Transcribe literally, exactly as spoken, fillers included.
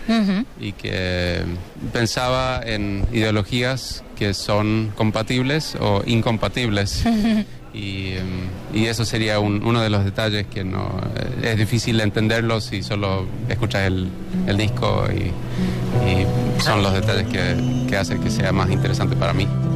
uh-huh. y que pensaba en ideologías que son compatibles o incompatibles. Uh-huh. Y, y eso sería un, uno de los detalles que no es difícil entenderlo si solo escuchas el, el disco, y, y son los detalles que, que hacen que sea más interesante para mí.